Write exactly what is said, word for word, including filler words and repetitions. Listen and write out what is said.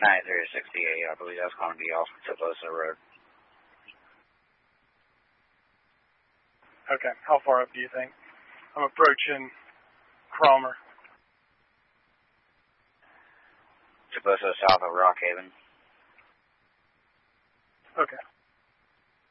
ninety-three sixty-eight, I believe that's going to be off Toboso Road. Okay, how far up do you think? I'm approaching Cromer. Toboso south of Rock Haven. Okay.